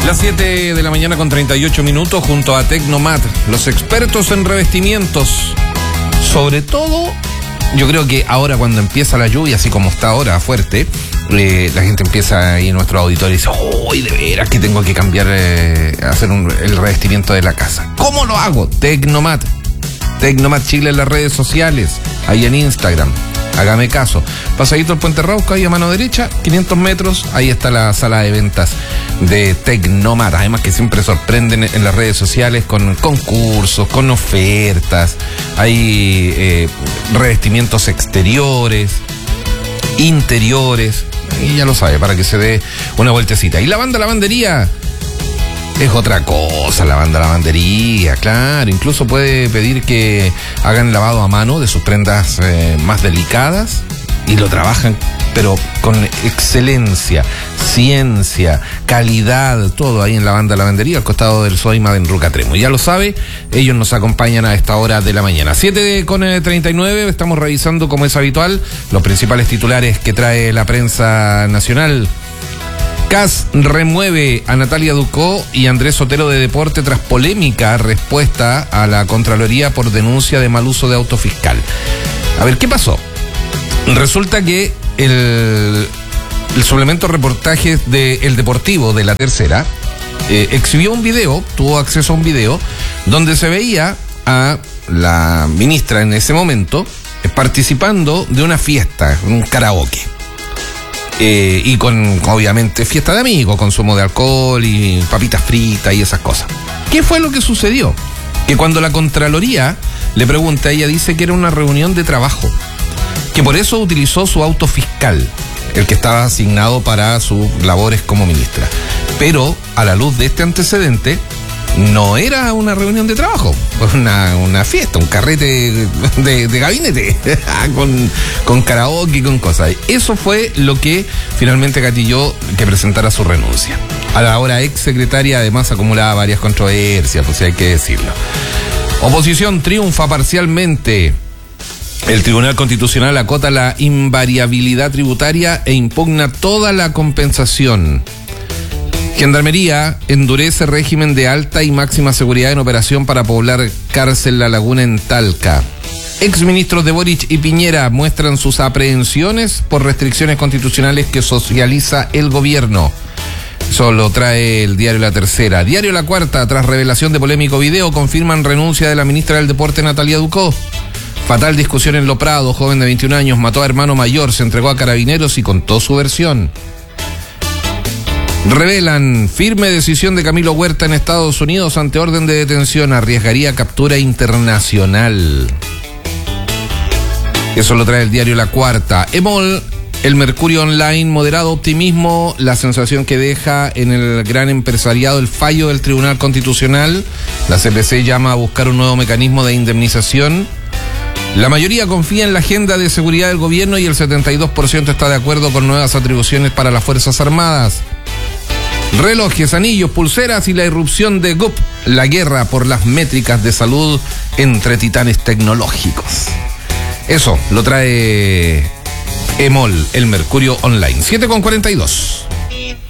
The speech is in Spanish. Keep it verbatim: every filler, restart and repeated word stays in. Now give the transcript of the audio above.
Las siete de la mañana con treinta y ocho minutos junto a Tecnomat, los expertos en revestimientos. Sobre todo, yo creo que ahora cuando empieza la lluvia, así como está ahora, fuerte, eh, la gente empieza ahí en nuestro auditorio y dice, ¡uy, de veras que tengo que cambiar, eh, hacer un, el revestimiento de la casa! ¿Cómo lo hago? Tecnomat. Tecnomat Chile en las redes sociales, ahí en Instagram. Hágame caso. Pasadito el Puente Rauco, ahí a mano derecha, quinientos metros, ahí está la sala de ventas de Tecnomat. Además que siempre sorprenden en las redes sociales con concursos, con ofertas. Hay eh, revestimientos exteriores, interiores. Y ya lo sabe, para que se dé una vueltecita. Y la banda lavandería es otra cosa, la banda lavandería, claro. Incluso puede pedir que hagan lavado a mano de sus prendas eh, más delicadas y lo trabajan, pero con excelencia, ciencia, calidad, todo ahí en la banda lavandería, al costado del Soima en Rucatremo. Ya lo sabe, ellos nos acompañan a esta hora de la mañana. siete con treinta y nueve, estamos revisando, como es habitual, los principales titulares que trae la prensa nacional. C A S remueve a Natalia Ducó y Andrés Sotero de Deporte tras polémica respuesta a la Contraloría por denuncia de mal uso de auto fiscal. A ver, ¿qué pasó? Resulta que el, el suplemento reportaje de El Deportivo de La Tercera eh, exhibió un video, tuvo acceso a un video, donde se veía a la ministra en ese momento eh, participando de una fiesta, un karaoke. Eh, y con, obviamente, fiesta de amigos, consumo de alcohol y papitas fritas y esas cosas. ¿Qué fue lo que sucedió? Que cuando la Contraloría le pregunta, ella dice que era una reunión de trabajo, que por eso utilizó su auto fiscal, el que estaba asignado para sus labores como ministra. Pero, a la luz de este antecedente, no era una reunión de trabajo, una, una fiesta, un carrete de, de gabinete, con, con karaoke y con cosas. Eso fue lo que finalmente gatilló que presentara su renuncia. A la ahora ex secretaria además acumulaba varias controversias, pues hay que decirlo. Oposición triunfa parcialmente. El Tribunal Constitucional acota la invariabilidad tributaria e impugna toda la compensación. Gendarmería endurece régimen de alta y máxima seguridad en operación para poblar cárcel La Laguna en Talca. Exministros de Boric y Piñera muestran sus aprehensiones por restricciones constitucionales que socializa el gobierno. Eso lo trae el diario La Tercera. Diario La Cuarta, tras revelación de polémico video, confirman renuncia de la ministra del Deporte Natalia Ducó. Fatal discusión en Lo Prado, joven de veintiún años mató a hermano mayor, se entregó a carabineros y contó su versión. Revelan firme decisión de Camilo Huerta en Estados Unidos ante orden de detención, arriesgaría captura internacional. Eso lo trae el diario La Cuarta. Emol, el Mercurio Online, moderado optimismo, la sensación que deja en el gran empresariado el fallo del Tribunal Constitucional. La C P C llama a buscar un nuevo mecanismo de indemnización. La mayoría confía en la agenda de seguridad del gobierno y el setenta y dos por ciento está de acuerdo con nuevas atribuciones para las Fuerzas Armadas. Relojes, anillos, pulseras y la irrupción de G U P, la guerra por las métricas de salud entre titanes tecnológicos. Eso lo trae Emol, el Mercurio Online. siete con cuarenta y dos.